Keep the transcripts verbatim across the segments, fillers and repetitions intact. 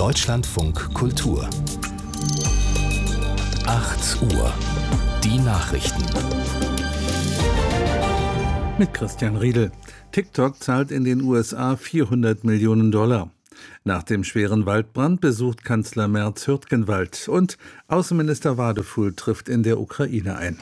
Deutschlandfunk Kultur. acht Uhr. Die Nachrichten. Mit Christian Riedel. TikTok zahlt in den U S A vierhundert Millionen Dollar. Nach dem schweren Waldbrand besucht Kanzler Merz Hürtgenwald und Außenminister Wadefuhl trifft in der Ukraine ein.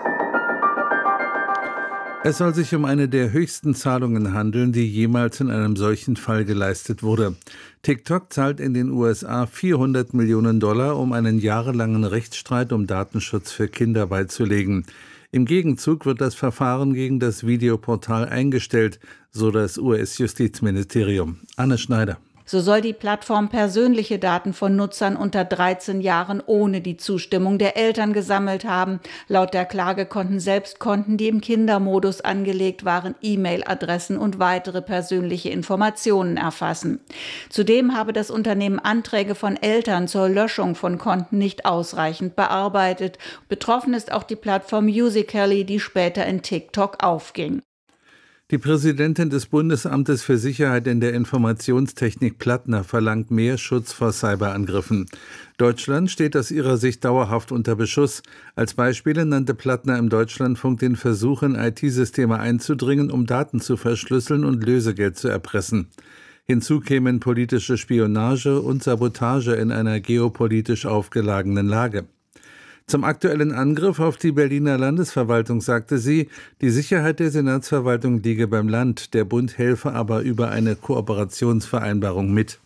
Es soll sich um eine der höchsten Zahlungen handeln, die jemals in einem solchen Fall geleistet wurde. TikTok zahlt in den U S A vierhundert Millionen Dollar, um einen jahrelangen Rechtsstreit um Datenschutz für Kinder beizulegen. Im Gegenzug wird das Verfahren gegen das Videoportal eingestellt, so das U S-Justizministerium. Anne Schneider. So soll die Plattform persönliche Daten von Nutzern unter dreizehn Jahren ohne die Zustimmung der Eltern gesammelt haben. Laut der Klage konnten selbst Konten, die im Kindermodus angelegt waren, E-Mail-Adressen und weitere persönliche Informationen erfassen. Zudem habe das Unternehmen Anträge von Eltern zur Löschung von Konten nicht ausreichend bearbeitet. Betroffen ist auch die Plattform Musical.ly, die später in TikTok aufging. Die Präsidentin des Bundesamtes für Sicherheit in der Informationstechnik Plattner verlangt mehr Schutz vor Cyberangriffen. Deutschland steht aus ihrer Sicht dauerhaft unter Beschuss. Als Beispiele nannte Plattner im Deutschlandfunk den Versuch, in I T-Systeme einzudringen, um Daten zu verschlüsseln und Lösegeld zu erpressen. Hinzu kämen politische Spionage und Sabotage in einer geopolitisch aufgeladenen Lage. Zum aktuellen Angriff auf die Berliner Landesverwaltung sagte sie, die Sicherheit der Senatsverwaltung liege beim Land, der Bund helfe aber über eine Kooperationsvereinbarung mit.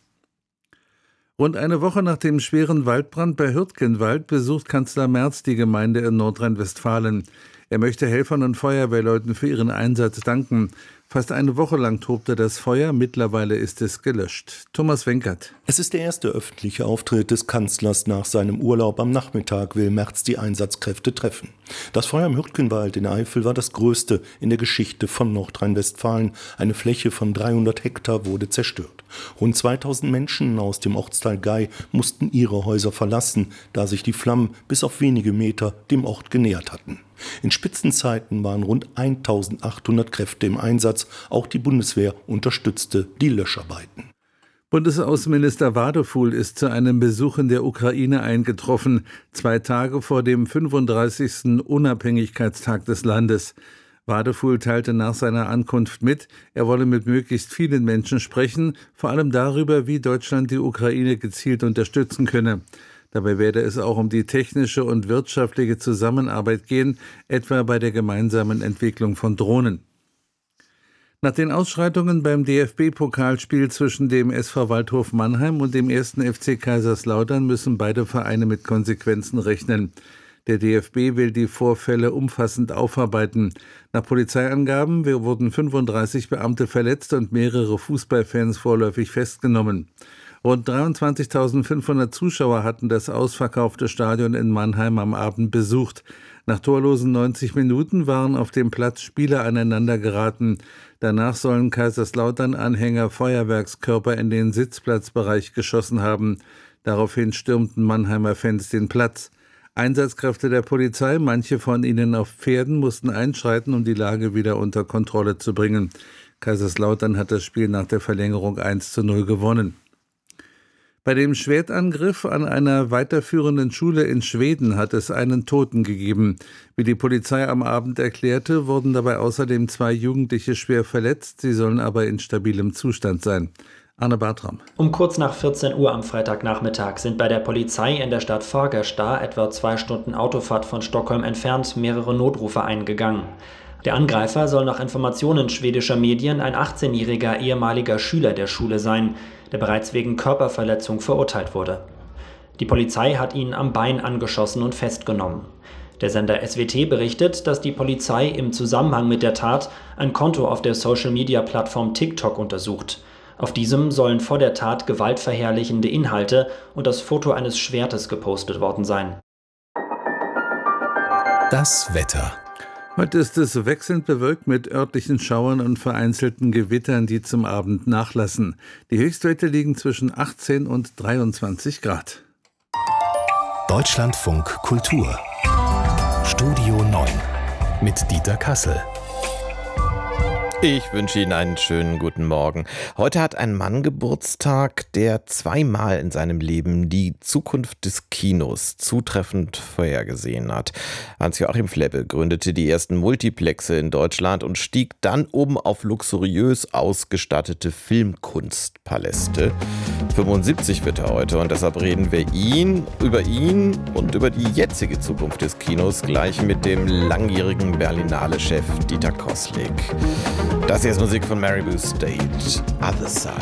Rund eine Woche nach dem schweren Waldbrand bei Hürtgenwald besucht Kanzler Merz die Gemeinde in Nordrhein-Westfalen. Er möchte Helfern und Feuerwehrleuten für ihren Einsatz danken. Fast eine Woche lang tobte das Feuer, mittlerweile ist es gelöscht. Thomas Wenkert. Es ist der erste öffentliche Auftritt des Kanzlers nach seinem Urlaub. Am Nachmittag will Merz die Einsatzkräfte treffen. Das Feuer im Hürtgenwald in Eifel war das größte in der Geschichte von Nordrhein-Westfalen. Eine Fläche von dreihundert Hektar wurde zerstört. Rund zweitausend Menschen aus dem Ortsteil Gei mussten ihre Häuser verlassen, da sich die Flammen bis auf wenige Meter dem Ort genähert hatten. In Spitzenzeiten waren rund eintausendachthundert Kräfte im Einsatz. Auch die Bundeswehr unterstützte die Löscharbeiten. Bundesaußenminister Wadefuhl ist zu einem Besuch in der Ukraine eingetroffen, zwei Tage vor dem fünfunddreißigsten Unabhängigkeitstag des Landes. Wadefuhl teilte nach seiner Ankunft mit, er wolle mit möglichst vielen Menschen sprechen, vor allem darüber, wie Deutschland die Ukraine gezielt unterstützen könne. Dabei werde es auch um die technische und wirtschaftliche Zusammenarbeit gehen, etwa bei der gemeinsamen Entwicklung von Drohnen. Nach den Ausschreitungen beim D F B-Pokalspiel zwischen dem S V Waldhof Mannheim und dem ersten F C Kaiserslautern müssen beide Vereine mit Konsequenzen rechnen. Der D F B will die Vorfälle umfassend aufarbeiten. Nach Polizeiangaben wurden fünfunddreißig Beamte verletzt und mehrere Fußballfans vorläufig festgenommen. Rund dreiundzwanzigtausendfünfhundert Zuschauer hatten das ausverkaufte Stadion in Mannheim am Abend besucht. Nach torlosen neunzig Minuten waren auf dem Platz Spieler aneinander geraten. Danach sollen Kaiserslautern-Anhänger Feuerwerkskörper in den Sitzplatzbereich geschossen haben. Daraufhin stürmten Mannheimer Fans den Platz. Einsatzkräfte der Polizei, manche von ihnen auf Pferden, mussten einschreiten, um die Lage wieder unter Kontrolle zu bringen. Kaiserslautern hat das Spiel nach der Verlängerung eins zu null gewonnen. Bei dem Schwertangriff an einer weiterführenden Schule in Schweden hat es einen Toten gegeben. Wie die Polizei am Abend erklärte, wurden dabei außerdem zwei Jugendliche schwer verletzt. Sie sollen aber in stabilem Zustand sein. Arne Bartram. Um kurz nach vierzehn Uhr am Freitagnachmittag sind bei der Polizei in der Stadt Fagersta, etwa zwei Stunden Autofahrt von Stockholm entfernt, mehrere Notrufe eingegangen. Der Angreifer soll nach Informationen schwedischer Medien ein achtzehnjähriger ehemaliger Schüler der Schule sein, der bereits wegen Körperverletzung verurteilt wurde. Die Polizei hat ihn am Bein angeschossen und festgenommen. Der Sender S W T berichtet, dass die Polizei im Zusammenhang mit der Tat ein Konto auf der Social-Media-Plattform TikTok untersucht. Auf diesem sollen vor der Tat gewaltverherrlichende Inhalte und das Foto eines Schwertes gepostet worden sein. Das Wetter. Heute ist es wechselnd bewölkt mit örtlichen Schauern und vereinzelten Gewittern, die zum Abend nachlassen. Die Höchstwerte liegen zwischen achtzehn und dreiundzwanzig Grad. Deutschlandfunk Kultur. Studio neun mit Dieter Kassel. Ich wünsche Ihnen einen schönen guten Morgen. Heute hat ein Mann Geburtstag, der zweimal in seinem Leben die Zukunft des Kinos zutreffend vorhergesehen hat. Hans-Joachim Fleppe gründete die ersten Multiplexe in Deutschland und stieg dann oben auf luxuriös ausgestattete Filmkunstpaläste. fünfundsiebzig wird er heute und deshalb reden wir ihn, über ihn und über die jetzige Zukunft des Kinos gleich mit dem langjährigen Berlinale-Chef Dieter Koslik. Das hier ist Musik von Maribou State, Other Side.